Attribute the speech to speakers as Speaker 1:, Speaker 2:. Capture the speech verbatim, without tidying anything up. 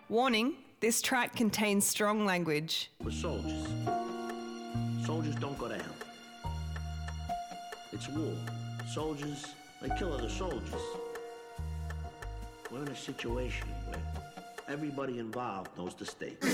Speaker 1: Warning, this track contains strong language.
Speaker 2: We're soldiers. Soldiers don't go to hell. It's war. Soldiers, they kill other soldiers. We're in a situation where everybody involved knows the stakes.